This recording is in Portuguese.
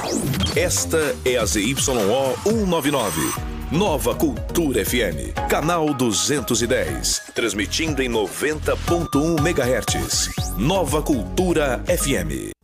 Esta é a ZYO 199. Nova Cultura FM, canal 210, transmitindo em 90.1 MHz. Nova Cultura FM.